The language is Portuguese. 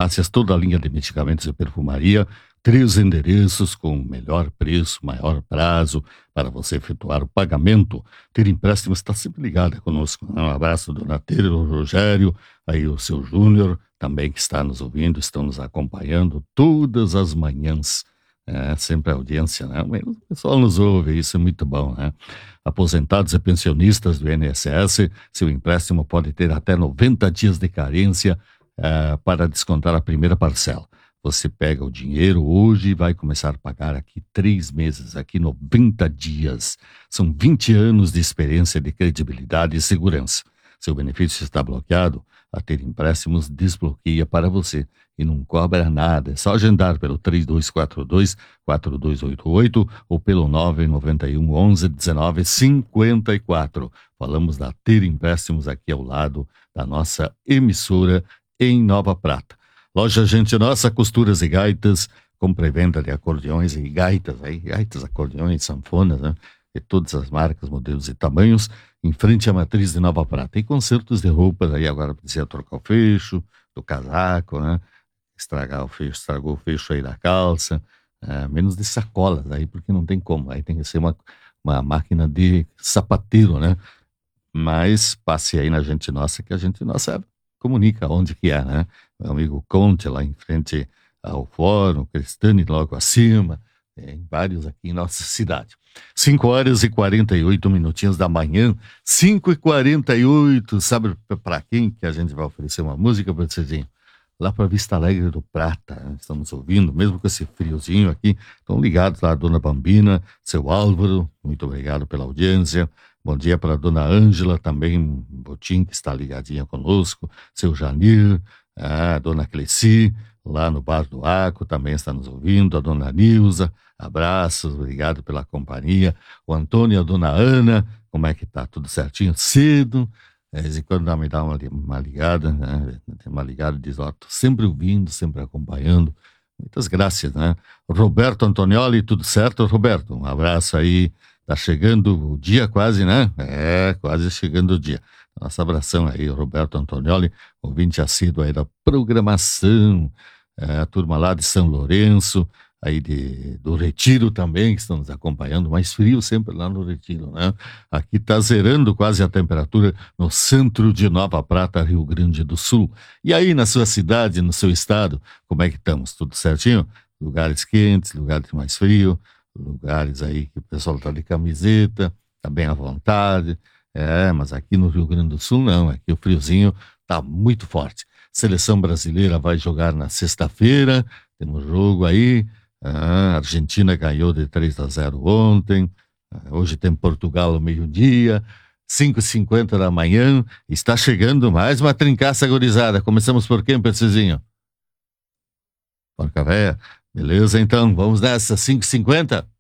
farmácias, toda a linha de medicamentos e perfumaria, 3 endereços com melhor preço, maior prazo para você efetuar o pagamento. Ter empréstimo está sempre ligada conosco. Um abraço, dona Tere, o Rogério, aí o seu Júnior, também que está nos ouvindo, estão nos acompanhando todas as manhãs. Sempre a audiência, né? O pessoal nos ouve, isso é muito bom, né? Aposentados e pensionistas do INSS, seu empréstimo pode ter até 90 dias de carência para descontar a primeira parcela. Você pega o dinheiro hoje e vai começar a pagar aqui 3 meses, aqui 90 dias. São 20 anos de experiência, de credibilidade e segurança. Seu benefício está bloqueado, a Ter Empréstimos desbloqueia para você e não cobra nada. É só agendar pelo 3242-4288 ou pelo 991 11 19 54. Falamos da Ter Empréstimos aqui ao lado da nossa emissora em Nova Prata. Loja Gente Nossa, costuras e gaitas, compra e venda de acordeões e gaitas, gaitas, acordeões, sanfonas, né? De todas as marcas, modelos e tamanhos, em frente à matriz de Nova Prata. E consertos de roupas, aí agora precisa trocar o fecho do casaco, né? Estragou o fecho aí da calça, menos de sacolas aí, porque não tem como, aí tem que ser uma máquina de sapateiro, né? Mas passe aí na Gente Nossa, que a Gente Nossa comunica onde que é, né? Meu amigo Conte, lá em frente ao Fórum, Cristane logo acima, tem vários aqui em nossa cidade. 5h48 da manhã, 5h48, sabe para quem que a gente vai oferecer uma música, Francesinho? Lá para Vista Alegre do Prata, né? Estamos ouvindo, mesmo com esse friozinho aqui, estão ligados lá a Dona Bambina, seu Álvaro, muito obrigado pela audiência. Bom dia para a Dona Ângela, também Botim, que está ligadinha conosco, seu Janir, a Dona Cleci, lá no Bar do Aco, também está nos ouvindo, a Dona Nilza, abraços, obrigado pela companhia, o Antônio e a Dona Ana, como é que tá? Tudo certinho? Cedo, de vez em quando me dá uma ligada, né? Uma ligada e diz, ó, tô sempre ouvindo, sempre acompanhando, muitas graças, né? Roberto Antonioli, tudo certo, Roberto? Um abraço aí, tá chegando o dia quase, né? Quase chegando o dia. Nosso abração aí, Roberto Antonioli, ouvinte assíduo aí da programação, a turma lá de São Lourenço, aí do Retiro também, que estão nos acompanhando, mais frio sempre lá no Retiro, né? Aqui tá zerando quase a temperatura no centro de Nova Prata, Rio Grande do Sul. E aí na sua cidade, no seu estado, como é que estamos? Tudo certinho? Lugares quentes, lugares mais frio, lugares aí que o pessoal tá de camiseta, tá bem à vontade. Mas aqui no Rio Grande do Sul não, aqui o friozinho tá muito forte. Seleção brasileira vai jogar na sexta-feira, temos jogo aí, a Argentina ganhou de 3-0 ontem, hoje tem Portugal ao meio-dia, 5h50 da manhã, está chegando mais uma trincaça gurizada. Começamos por quem, Percizinho? Porca véia, beleza então, vamos nessa, 5h50?